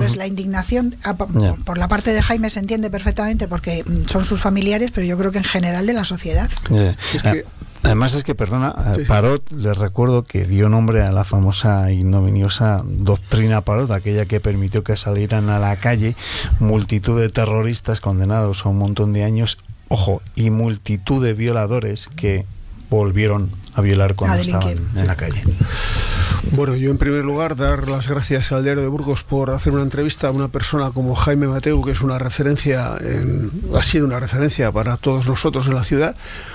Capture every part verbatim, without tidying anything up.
Entonces la indignación a, yeah. por la parte de Jaime se entiende perfectamente porque son sus familiares, pero yo creo que en general de la sociedad. Yeah. Es que además es que, perdona, sí. Parot, les recuerdo que dio nombre a la famosa y ignominiosa doctrina Parot, aquella que permitió que salieran a la calle multitud de terroristas condenados a un montón de años, ojo, y multitud de violadores que volvieron a violar cuando a estaban en la calle. Bueno, yo en primer lugar dar las gracias al Diario de Burgos por hacer una entrevista a una persona como Jaime Mateu, que es una referencia, en, ha sido una referencia para todos nosotros en la ciudad,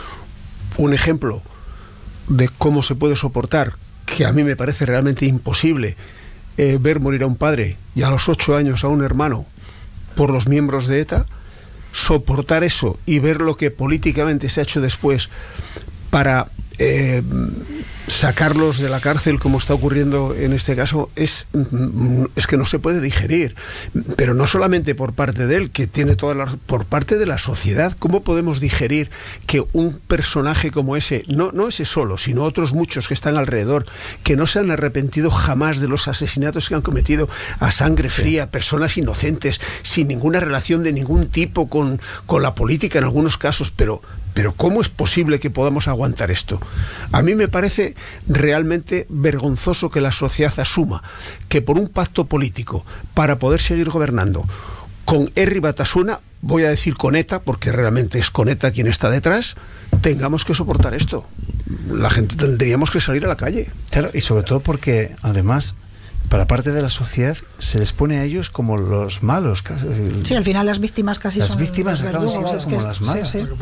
un ejemplo de cómo se puede soportar, que a mí me parece realmente imposible, eh, ver morir a un padre y a los ocho años a un hermano por los miembros de ETA, soportar eso y ver lo que políticamente se ha hecho después para eh, sacarlos de la cárcel, como está ocurriendo en este caso, es, es que no se puede digerir. Pero no solamente por parte de él, que tiene toda la... por parte de la sociedad. ¿Cómo podemos digerir que un personaje como ese, no, no ese solo, sino otros muchos que están alrededor, que no se han arrepentido jamás de los asesinatos que han cometido a sangre fría, personas inocentes, sin ninguna relación de ningún tipo con, con la política en algunos casos, pero... Pero ¿cómo es posible que podamos aguantar esto? A mí me parece realmente vergonzoso que la sociedad asuma que por un pacto político, para poder seguir gobernando con Herri Batasuna, voy a decir con ETA, porque realmente es con ETA quien está detrás, tengamos que soportar esto. La gente tendríamos que salir a la calle. Claro, y sobre todo porque, además, para parte de la sociedad se les pone a ellos como los malos. Sí, al final las víctimas casi las son víctimas los acaban siendo verdugos, como es que las es, malas. Sí, sí.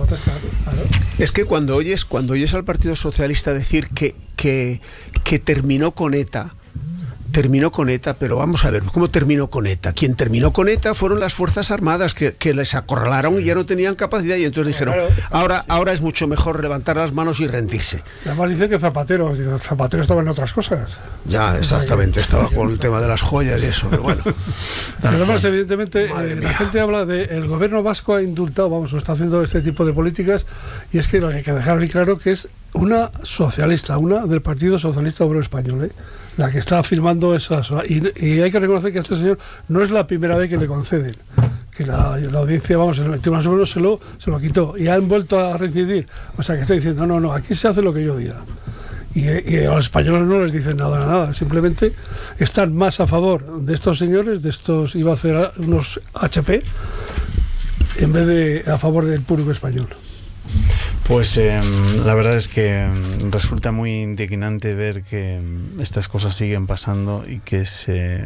Es que cuando oyes, cuando oyes al Partido Socialista decir que, que, que terminó con ETA, terminó con ETA, pero vamos a ver, ¿cómo terminó con ETA? Quien terminó con ETA fueron las Fuerzas Armadas que, que les acorralaron y ya no tenían capacidad, y entonces dijeron, ahora, ahora es mucho mejor levantar las manos y rendirse. Además dice que Zapatero, Zapatero estaba en otras cosas. Ya, exactamente, estaba con el tema de las joyas y eso, pero bueno. Además, evidentemente, eh, la gente habla de el gobierno vasco ha indultado, vamos, está haciendo este tipo de políticas, y es que lo que hay que dejar muy claro que es una socialista, una del Partido Socialista Obrero Español, ¿eh? la que está firmando esas, y, y hay que reconocer que a este señor no es la primera vez que le conceden, que la, la audiencia, vamos, el Tribunal Supremo se lo, se lo quitó y han vuelto a reincidir, o sea que está diciendo no, no, aquí se hace lo que yo diga, y, y a los españoles no les dicen nada, nada, simplemente están más a favor de estos señores, de estos, iba a hacer unos H P, en vez de a favor del público español. Pues eh, la verdad es que resulta muy indignante ver que estas cosas siguen pasando y que se,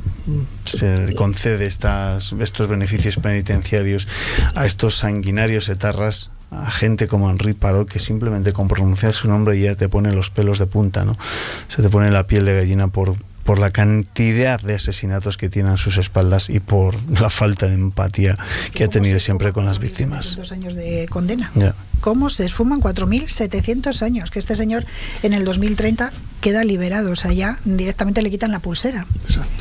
se concede estas, estos beneficios penitenciarios a estos sanguinarios etarras, a gente como Henri Parot, que simplemente con pronunciar su nombre ya te pone los pelos de punta, ¿no? Se te pone la piel de gallina por por la cantidad de asesinatos que tienen a sus espaldas y por la falta de empatía que ha tenido siempre con las víctimas. cuatro mil setecientos años de condena. Yeah. ¿Cómo se esfuman cuatro mil setecientos años? Que este señor en el dos mil treinta queda liberado, o sea, ya directamente le quitan la pulsera. Exacto.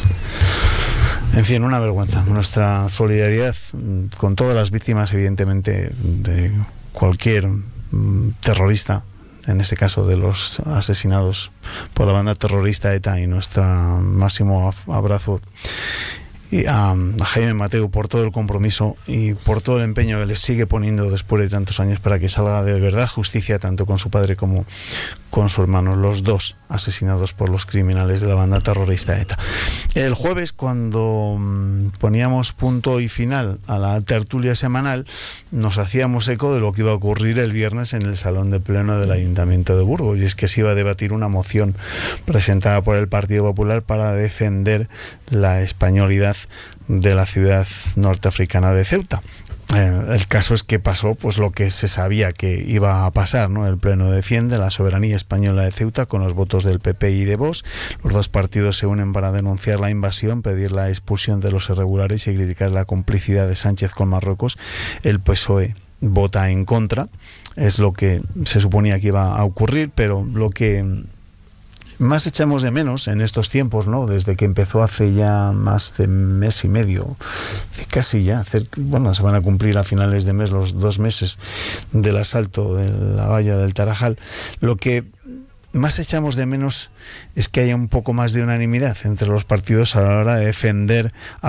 En fin, una vergüenza. Nuestra solidaridad con todas las víctimas, evidentemente, de cualquier mm, terrorista, en este caso de los asesinados por la banda terrorista ETA, y nuestro máximo abrazo y a, a Jaime Mateu por todo el compromiso y por todo el empeño que les sigue poniendo después de tantos años para que salga de verdad justicia, tanto con su padre como con su hermano, los dos asesinados por los criminales de la banda terrorista ETA. El jueves, cuando mmm, poníamos punto y final a la tertulia semanal, nos hacíamos eco de lo que iba a ocurrir el viernes en el salón de pleno del Ayuntamiento de Burgos, y es que se iba a debatir una moción presentada por el Partido Popular para defender la españolidad de la ciudad norteafricana de Ceuta. Eh, el caso es que pasó pues lo que se sabía que iba a pasar, ¿no? El Pleno defiende la soberanía española de Ceuta con los votos del P P y de Vox. Los dos partidos se unen para denunciar la invasión, pedir la expulsión de los irregulares y criticar la complicidad de Sánchez con Marruecos. El P S O E vota en contra. Es lo que se suponía que iba a ocurrir, pero lo que más echamos de menos en estos tiempos, ¿no? Desde que empezó hace ya más de mes y medio, casi ya, bueno, se van a cumplir a finales de mes los dos meses del asalto de la valla del Tarajal. Lo que más echamos de menos es que haya un poco más de unanimidad entre los partidos a la hora de defender a